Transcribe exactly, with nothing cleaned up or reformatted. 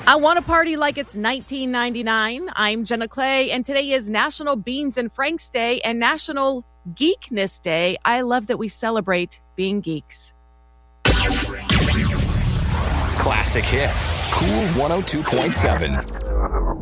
I want to party like it's nineteen ninety-nine. I'm Jenna Clay, and today is National Beans and Franks Day and National Geekness Day. I love that we celebrate being geeks. Classic Hits, Cool one oh two point seven.